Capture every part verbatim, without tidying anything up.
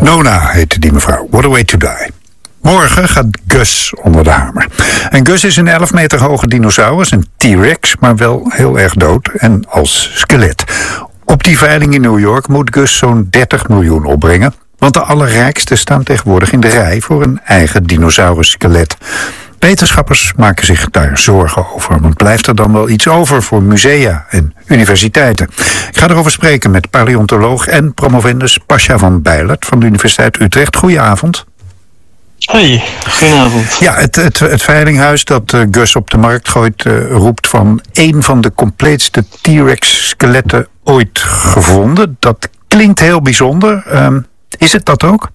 Nona heette die mevrouw. What a way to die. Morgen gaat Gus onder de hamer. En Gus is een elf meter hoge dinosaurus, een T-Rex, maar wel heel erg dood en als skelet. Op die veiling in New York moet Gus zo'n dertig miljoen opbrengen, want de allerrijksten staan tegenwoordig in de rij voor een eigen dinosaurus-skelet. Wetenschappers maken zich daar zorgen over, want blijft er dan wel iets over voor musea en universiteiten? Ik ga erover spreken met paleontoloog en promovendus Pasja van Bijlert van de Universiteit Utrecht. Goedenavond. Hoi, goedenavond. Ja, het, het, het veilinghuis dat uh, Gus op de markt gooit uh, roept van een van de compleetste T-Rex-skeletten ooit gevonden. Dat klinkt heel bijzonder. Um, is het dat ook?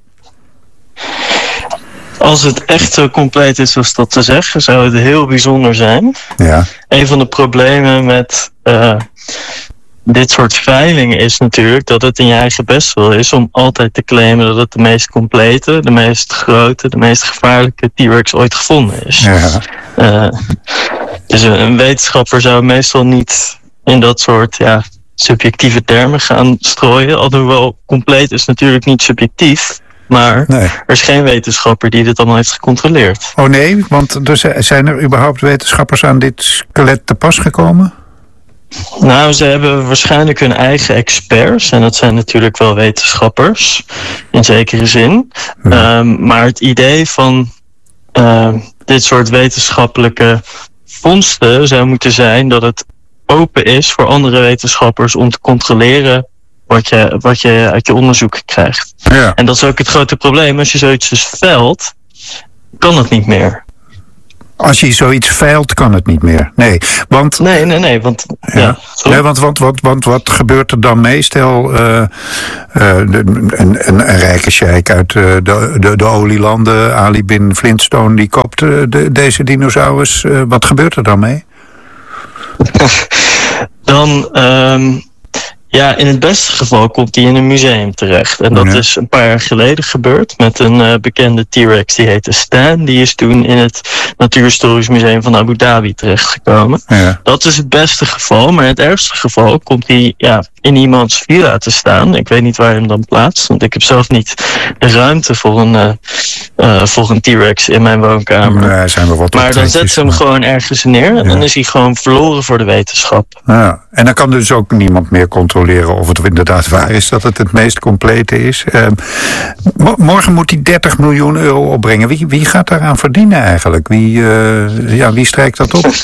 Als het echt zo compleet is als dat te zeggen, zou het heel bijzonder zijn. Ja. Een van de problemen met uh, dit soort veilingen is natuurlijk dat het in je eigen best wel is om altijd te claimen dat het de meest complete, de meest grote, de meest gevaarlijke T-Rex ooit gevonden is. Ja. Uh, dus een, een wetenschapper zou meestal niet in dat soort ja, subjectieve termen gaan strooien. Alhoewel compleet is natuurlijk niet subjectief. Maar nee. Er is geen wetenschapper die dit allemaal heeft gecontroleerd. Oh nee, want er zijn er überhaupt wetenschappers aan dit skelet te pas gekomen? Nou, ze hebben waarschijnlijk hun eigen experts. En dat zijn natuurlijk wel wetenschappers, in zekere zin. Ja. Um, maar het idee van uh, dit soort wetenschappelijke vondsten zou moeten zijn dat het open is voor andere wetenschappers om te controleren Wat je, wat je uit je onderzoek krijgt. Ja. En dat is ook het grote probleem. Als je zoiets dus veilt, kan het niet meer. Als je zoiets veilt, kan het niet meer. Nee, want... Nee, nee, nee, want... Ja. Ja, nee, want, want, want, want wat gebeurt er dan mee? Stel, uh, uh, een, een, een rijke sheik uit uh, de, de, de olielanden, Ali bin Flintstone, die koopt uh, de, deze dinosaurus. Uh, wat gebeurt er dan mee? dan... Um... Ja, in het beste geval komt hij in een museum terecht. En dat ja. is een paar jaar geleden gebeurd met een uh, bekende T-Rex. Die heette Stan. Die is toen in het Natuurhistorisch Museum van Abu Dhabi terechtgekomen. Ja. Dat is het beste geval. Maar in het ergste geval komt hij ja, in iemands villa te staan. Ik weet niet waar hij hem dan plaatst. Want ik heb zelf niet de ruimte voor een, uh, uh, voor een T-Rex in mijn woonkamer. Nee, zijn we wat maar dan zet ze hem maar. gewoon ergens neer. En ja. dan is hij gewoon verloren voor de wetenschap. Ja. En dan kan dus ook niemand meer controleren of het inderdaad waar is dat het het meest complete is. Uh, morgen moet hij dertig miljoen euro opbrengen. Wie, wie gaat daaraan verdienen eigenlijk? Wie, uh, ja, wie strijkt dat op?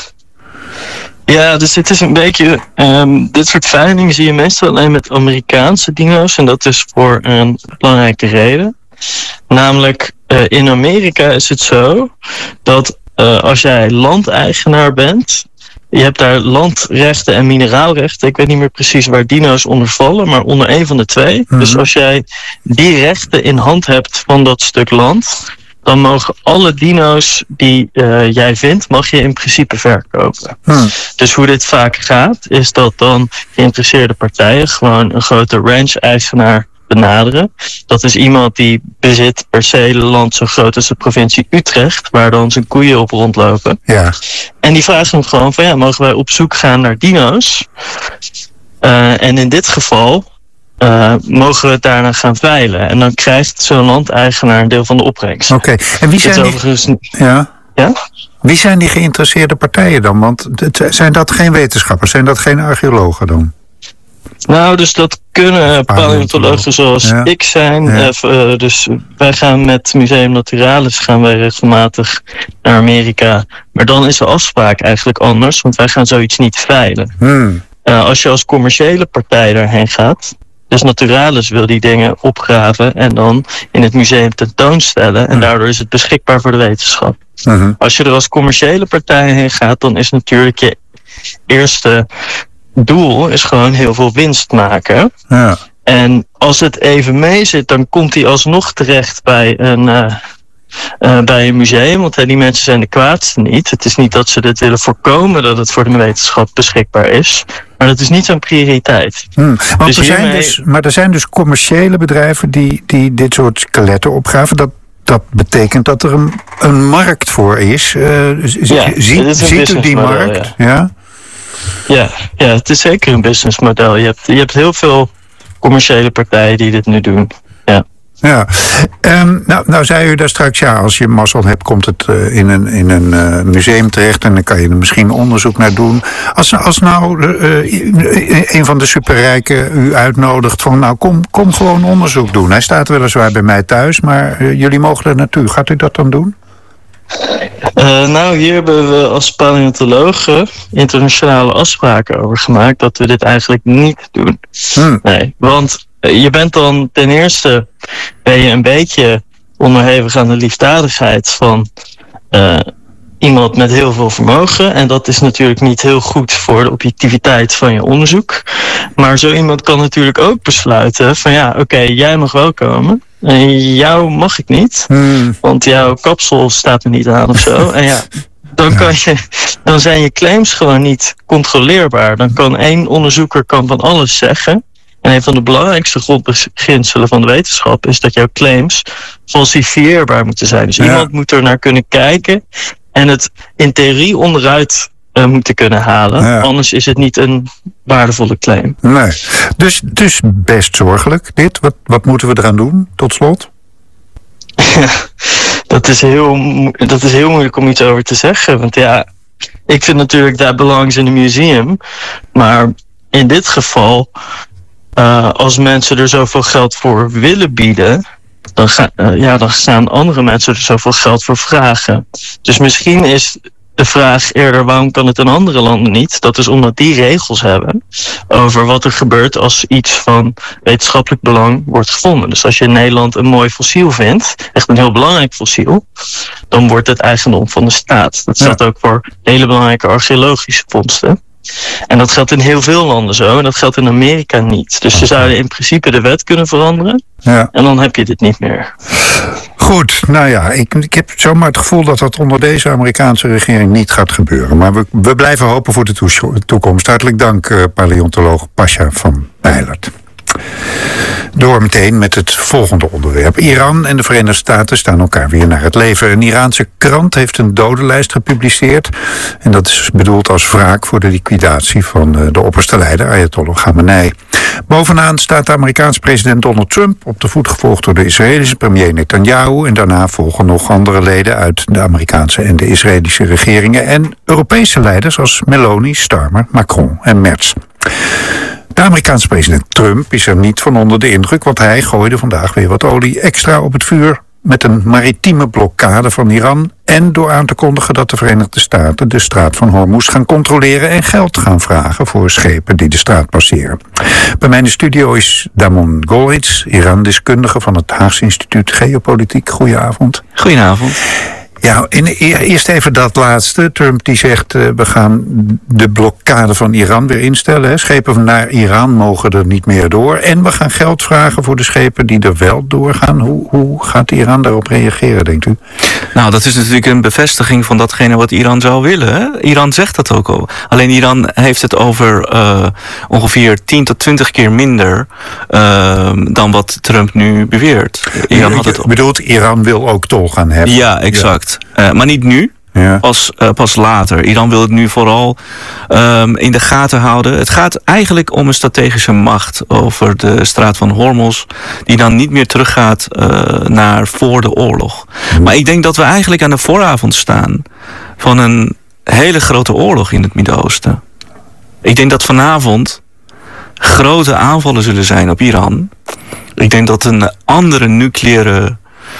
Ja, dus het is een beetje... Um, dit soort veilingen zie je meestal alleen met Amerikaanse dino's. En dat is voor een belangrijke reden. Namelijk, uh, in Amerika is het zo dat uh, als jij landeigenaar bent... Je hebt daar landrechten en mineraalrechten. Ik weet niet meer precies waar dino's onder vallen, maar onder een van de twee. Mm-hmm. Dus als jij die rechten in hand hebt van dat stuk land, dan mogen alle dino's die uh, jij vindt, mag je in principe verkopen. Mm. Dus hoe dit vaak gaat, is dat dan geïnteresseerde partijen gewoon een grote ranch-eigenaar benaderen. Dat is iemand die bezit per se land zo groot als de provincie Utrecht, waar dan zijn koeien op rondlopen. Ja. En die vragen hem gewoon van ja, mogen wij op zoek gaan naar dino's? Uh, en in dit geval uh, mogen we het daarna gaan veilen. En dan krijgt zo'n landeigenaar een deel van de opbrengst. Oké, okay. En wie zijn die... Overigens... Ja? Ja? Wie zijn die geïnteresseerde partijen dan? Want zijn dat geen wetenschappers? Zijn dat geen archeologen dan? Nou, dus dat kunnen paleontologen zoals ja. ik zijn. Ja. Uh, dus wij gaan met Museum Naturalis gaan wij regelmatig naar Amerika. Maar dan is de afspraak eigenlijk anders, want wij gaan zoiets niet veilen. Hmm. Uh, als je als commerciële partij daarheen gaat, dus Naturalis wil die dingen opgraven en dan in het museum tentoonstellen. En hmm. daardoor is het beschikbaar voor de wetenschap. Hmm. Als je er als commerciële partij heen gaat, dan is natuurlijk je eerste doel is gewoon heel veel winst maken. Ja. En als het even mee zit, dan komt hij alsnog terecht bij een, uh, uh, bij een museum. Want uh, die mensen zijn de kwaadste niet. Het is niet dat ze dit willen voorkomen dat het voor de wetenschap beschikbaar is. Maar dat is niet zo'n prioriteit. Hmm. Want dus er zijn hiermee... dus, maar er zijn dus commerciële bedrijven die, die dit soort skeletten opgraven. Dat Dat betekent dat er een, een markt voor is. Uh, ja, zie, ziet u die markt? Ja. Ja? Ja, ja, het is zeker een businessmodel. Je hebt, je hebt heel veel commerciële partijen die dit nu doen. Ja. Ja, um, nou, nou zei u daar straks, ja, als je mazzel hebt, komt het uh, in een, in een uh, museum terecht en dan kan je er misschien onderzoek naar doen. Als, als nou uh, een van de superrijken u uitnodigt van, nou, kom, kom gewoon onderzoek doen. Hij staat weliswaar bij mij thuis, maar uh, jullie mogen er naartoe. Gaat u dat dan doen? Uh, nou, hier hebben we als paleontologen internationale afspraken over gemaakt dat we dit eigenlijk niet doen. Hmm. Nee, want je bent dan ten eerste ben je een beetje onderhevig aan de liefdadigheid van uh, iemand met heel veel vermogen. En dat is natuurlijk niet heel goed voor de objectiviteit van je onderzoek. Maar zo iemand kan natuurlijk ook besluiten van ja, oké, okay, jij mag wel komen. En jou mag ik niet, hmm. want jouw kapsel staat er niet aan of zo. En ja, dan, kan je, dan zijn je claims gewoon niet controleerbaar. Dan kan één onderzoeker kan van alles zeggen. En een van de belangrijkste grondbeginselen van de wetenschap is dat jouw claims falsifieerbaar moeten zijn. Dus ja. iemand moet er naar kunnen kijken en het in theorie onderuit uh, moeten kunnen halen. Ja. Anders is het niet een waardevolle claim. Nee, dus, dus best zorgelijk dit. Wat, wat moeten we eraan doen, tot slot? Ja, dat is heel, dat is heel moeilijk om iets over te zeggen. Want ja, ik vind natuurlijk that belongs in a museum. Maar in dit geval, uh, als mensen er zoveel geld voor willen bieden, dan, ga, uh, ja, dan gaan andere mensen er zoveel geld voor vragen. Dus misschien is de vraag eerder, waarom kan het in andere landen niet? Dat is omdat die regels hebben over wat er gebeurt als iets van wetenschappelijk belang wordt gevonden. Dus als je in Nederland een mooi fossiel vindt, echt een heel belangrijk fossiel, dan wordt het eigendom van de staat. Dat geldt ja. ook voor hele belangrijke archeologische vondsten. En dat geldt in heel veel landen zo. En dat geldt in Amerika niet. Dus ze zouden in principe de wet kunnen veranderen. Ja. En dan heb je dit niet meer. Goed, nou ja, ik, ik heb zomaar het gevoel dat dat onder deze Amerikaanse regering niet gaat gebeuren. Maar we, we blijven hopen voor de toekomst. Hartelijk dank, uh, paleontoloog Pasha van Bijlert. Door meteen met het volgende onderwerp. Iran en de Verenigde Staten staan elkaar weer naar het leven. Een Iraanse krant heeft een dodenlijst gepubliceerd. En dat is bedoeld als wraak voor de liquidatie van de opperste leider, Ayatollah Khamenei. Bovenaan staat de Amerikaanse president Donald Trump, op de voet gevolgd door de Israëlische premier Netanyahu. En daarna volgen nog andere leden uit de Amerikaanse en de Israëlische regeringen. En Europese leiders als Meloni, Starmer, Macron en Merz. De Amerikaanse president Trump is er niet van onder de indruk, want hij gooide vandaag weer wat olie extra op het vuur met een maritieme blokkade van Iran en door aan te kondigen dat de Verenigde Staten de straat van Hormuz gaan controleren en geld gaan vragen voor schepen die de straat passeren. Bij mij in de studio is Damon Golriz, Iran-deskundige van het Haagse Instituut Geopolitiek. Goedenavond. Goedenavond. Ja, in, eerst even dat laatste. Trump die zegt, uh, we gaan de blokkade van Iran weer instellen. Hè. Schepen naar Iran mogen er niet meer door. En we gaan geld vragen voor de schepen die er wel doorgaan. Hoe, hoe gaat Iran daarop reageren, denkt u? Nou, dat is natuurlijk een bevestiging van datgene wat Iran zou willen. Hè? Iran zegt dat ook al. Alleen Iran heeft het over uh, ongeveer tien tot twintig keer minder uh, dan wat Trump nu beweert. Iran had het Je bedoelt, Iran wil ook tol gaan hebben? Ja, exact. Ja. Uh, maar niet nu, ja. pas, uh, pas later. Iran wil het nu vooral um, in de gaten houden. Het gaat eigenlijk om een strategische macht over de straat van Hormuz, die dan niet meer teruggaat uh, naar voor de oorlog. Hmm. Maar ik denk dat we eigenlijk aan de vooravond staan van een hele grote oorlog in het Midden-Oosten. Ik denk dat vanavond grote aanvallen zullen zijn op Iran. Ik denk dat een andere nucleaire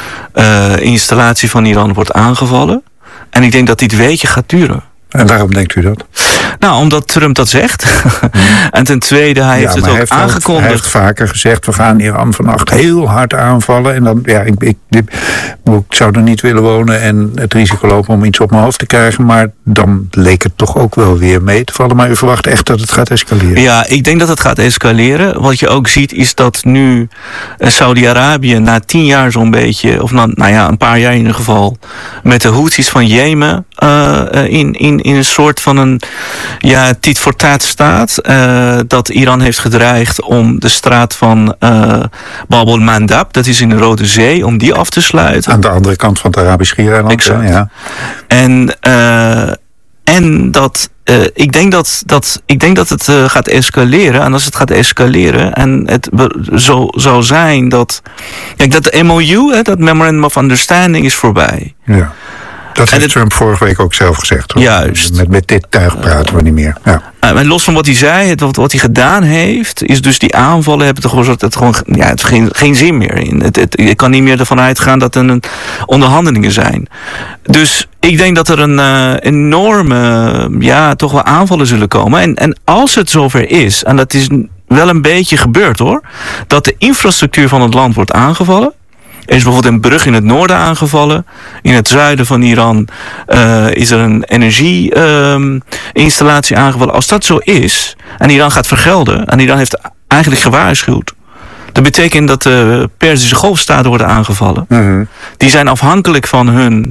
Uh, installatie van Iran wordt aangevallen. En ik denk dat dit weekje gaat duren. En waarom denkt u dat? Nou, omdat Trump dat zegt. Hmm. En ten tweede, hij ja, heeft het ook hij heeft aangekondigd. Al, hij heeft vaker gezegd, we gaan Iran vannacht heel hard aanvallen. En dan, ja, ik, ik, ik, ik zou er niet willen wonen en het risico lopen om iets op mijn hoofd te krijgen. Maar dan leek het toch ook wel weer mee te vallen. Maar u verwacht echt dat het gaat escaleren? Ja, ik denk dat het gaat escaleren. Wat je ook ziet is dat nu Saudi-Arabië na tien jaar zo'n beetje, of nou, nou ja, een paar jaar in ieder geval, met de Houthis van Jemen uh, in, in, in een soort van een ja, tit voor tat staat. Uh, dat Iran heeft gedreigd om de straat van uh, Bab el-Mandab, dat is in de Rode Zee, om die af te sluiten. Aan de andere kant van het Arabisch Schiereiland. Exact. Ja. En uh, En dat, uh, ik, denk dat, dat, ik denk dat het uh, gaat escaleren. En als het gaat escaleren en het zo zou zijn dat... Kijk, dat de M O U, hè, dat Memorandum of Understanding, is voorbij. Ja. Dat heeft het, Trump vorige week ook zelf gezegd. Hoor. Juist. Met, met dit tuig praten we niet meer. Ja. En los van wat hij zei, het, wat, wat hij gedaan heeft, is dus die aanvallen hebben toch gewoon, het gewoon ja, het geen, geen zin meer in. Het, het, ik kan niet meer ervan uitgaan dat er een onderhandelingen zijn. Dus ik denk dat er een uh, enorme, ja, toch wel aanvallen zullen komen. En, en als het zover is, en dat is wel een beetje gebeurd hoor, dat de infrastructuur van het land wordt aangevallen. Er is bijvoorbeeld een brug in het noorden aangevallen. In het zuiden van Iran uh, is er een energieinstallatie uh, aangevallen. Als dat zo is, en Iran gaat vergelden, en Iran heeft eigenlijk gewaarschuwd. Dat betekent dat de Perzische Golfstaten worden aangevallen. Mm-hmm. Die zijn afhankelijk van hun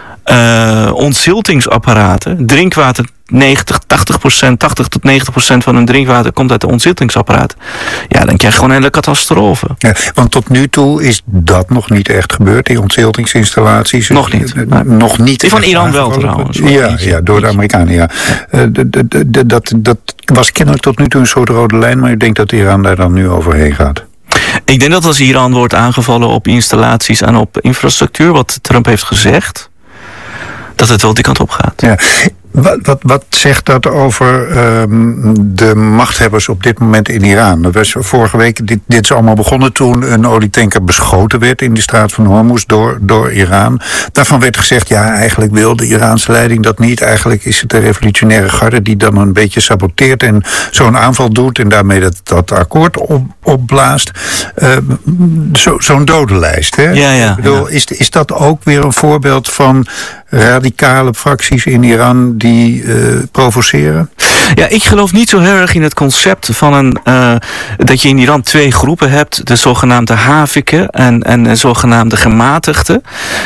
uh, ontziltingsapparaten. Drinkwater, negentig, tachtig procent, tachtig tot negentig procent van hun drinkwater komt uit de ontziltingsapparaat. Ja, dan krijg je gewoon een hele catastrofe. Ja, want tot nu toe is dat nog niet echt gebeurd, die ontziltingsinstallaties. Nog niet. Uh, nog niet. Die van Iran wel trouwens. Ja, niet, ja, door de Amerikanen, ja. Uh, de, de, de, dat, dat was kennelijk tot nu toe een soort rode lijn, maar ik denk dat Iran daar dan nu overheen gaat. Ik denk dat als Iran wordt aangevallen op installaties en op infrastructuur, wat Trump heeft gezegd, dat het wel die kant op gaat. Ja. Wat, wat, wat zegt dat over um, de machthebbers op dit moment in Iran? Dat was vorige week, dit, dit is allemaal begonnen toen een olietanker beschoten werd in de straat van Hormuz door, door Iran. Daarvan werd gezegd, ja, eigenlijk wil de Iraanse leiding dat niet. Eigenlijk is het de revolutionaire garde die dan een beetje saboteert en zo'n aanval doet en daarmee dat, dat akkoord op, opblaast. Uh, zo, zo'n dodenlijst, hè? Ja, ja, Ik bedoel, ja. Is, is dat ook weer een voorbeeld van radicale fracties in Iran die uh, provoceren? Ja, ik geloof niet zo heel erg in het concept van een uh, dat je in Iran twee groepen hebt. De zogenaamde haviken en, en de zogenaamde gematigden.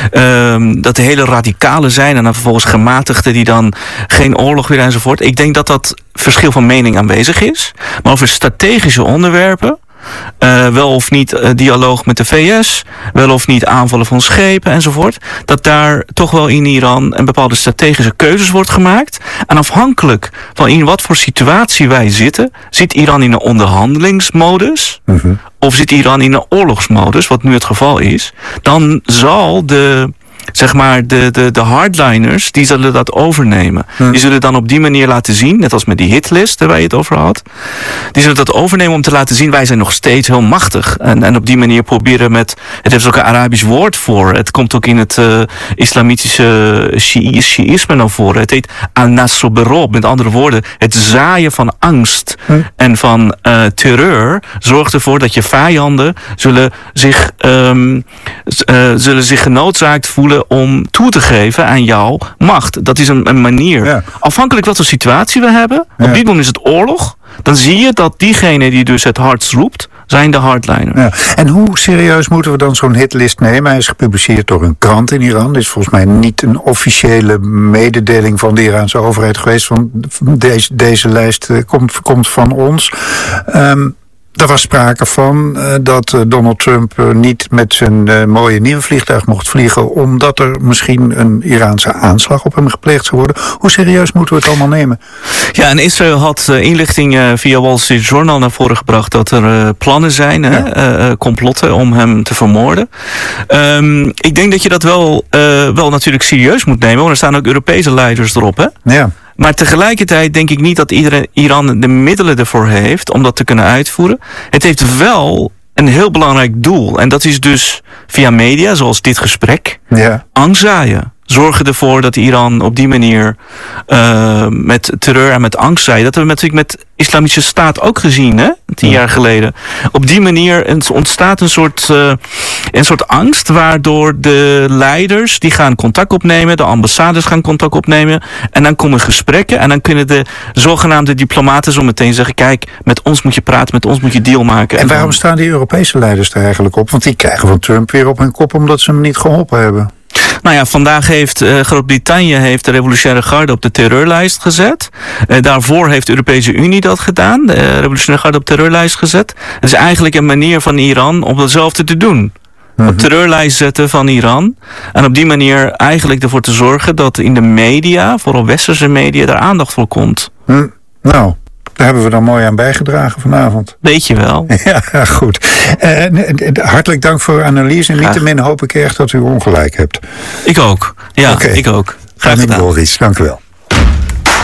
Um, dat de hele radicalen zijn en dan vervolgens gematigden die dan geen oorlog willen enzovoort. Ik denk dat dat verschil van mening aanwezig is. Maar over strategische onderwerpen, Uh, wel of niet uh, dialoog met de V S, wel of niet aanvallen van schepen enzovoort, dat daar toch wel in Iran een bepaalde strategische keuzes wordt gemaakt. En afhankelijk van in wat voor situatie wij zitten, zit Iran in een onderhandelingsmodus, mm-hmm. of zit Iran in een oorlogsmodus, wat nu het geval is, dan zal de zeg maar, de, de, de hardliners, die zullen dat overnemen. Hmm. Die zullen dan op die manier laten zien, net als met die hitlist waar je het over had. Die zullen dat overnemen om te laten zien, wij zijn nog steeds heel machtig. En, en op die manier proberen met, het heeft ook een Arabisch woord voor. Het komt ook in het uh, islamitische Shiïsme naar voren. Het heet al-nasr berob. Met andere woorden, het zaaien van angst hmm. en van uh, terreur zorgt ervoor dat je vijanden zullen zich, um, uh, zullen zich genoodzaakt voelen om toe te geven aan jouw macht. Dat is een, een manier. Ja. Afhankelijk wat voor situatie we hebben, ja. Op dit moment is het oorlog, dan zie je dat diegene die dus het hardst roept, zijn de hardliners. Ja. En hoe serieus moeten we dan zo'n hitlist nemen? Hij is gepubliceerd door een krant in Iran. Dit is volgens mij niet een officiële mededeling van de Iraanse overheid geweest. Van deze, deze lijst komt, komt van ons. Um, Er was sprake van uh, dat uh, Donald Trump uh, niet met zijn uh, mooie nieuwe vliegtuig mocht vliegen, omdat er misschien een Iraanse aanslag op hem gepleegd zou worden. Hoe serieus moeten we het allemaal nemen? Ja, en Israël had uh, inlichting uh, via Wall Street Journal naar voren gebracht dat er uh, plannen zijn, ja. uh, uh, complotten om hem te vermoorden. Um, ik denk dat je dat wel, uh, wel natuurlijk serieus moet nemen, want er staan ook Europese leiders erop, hè? Ja. Maar tegelijkertijd denk ik niet dat iedereen, Iran de middelen ervoor heeft om dat te kunnen uitvoeren. Het heeft wel een heel belangrijk doel. En dat is dus via media, zoals dit gesprek, ja. angst zaaien. Zorgen ervoor dat Iran op die manier uh, met terreur en met angst zaaien. Dat hebben we natuurlijk met Islamische Staat ook gezien, hè? Tien ja. jaar geleden. Op die manier ontstaat een soort, uh, een soort angst, waardoor de leiders, die gaan contact opnemen, de ambassades gaan contact opnemen, en dan komen gesprekken, en dan kunnen de zogenaamde diplomaten zo meteen zeggen, kijk, met ons moet je praten, met ons moet je deal maken. En, en waarom dan staan die Europese leiders er eigenlijk op? Want die krijgen van Trump weer op hun kop omdat ze hem niet geholpen hebben. Nou ja, vandaag heeft uh, Groot-Brittannië heeft de revolutionaire garde op de terreurlijst gezet. Uh, daarvoor heeft de Europese Unie dat gedaan. De uh, revolutionaire garde op de terreurlijst gezet. Het is eigenlijk een manier van Iran om hetzelfde te doen. mm-hmm. op terreurlijst zetten van Iran. En op die manier eigenlijk ervoor te zorgen dat in de media, vooral westerse media, daar aandacht voor komt. Mm, nou, daar hebben we dan mooi aan bijgedragen vanavond. Weet je wel. Ja, goed. Uh, hartelijk dank voor uw analyse. En niettemin hoop ik echt dat u ongelijk hebt. Ik ook. Ja, okay. ik ook. Graag gedaan. Boris, dank u wel.